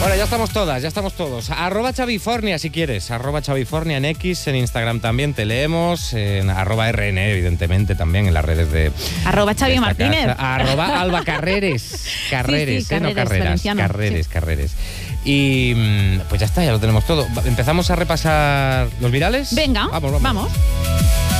Bueno, ya estamos todos. @Chavifornia si quieres, @Chavifornia en X, en Instagram también te leemos, en @RN, evidentemente también en las redes de @Xavi Martínez. @Alba Carreres. Carreres, sí, no carreras, valenciano, Carreres, sí. Carreres. Y pues ya está, ya lo tenemos todo. ¿Empezamos a repasar los virales? Venga, vamos.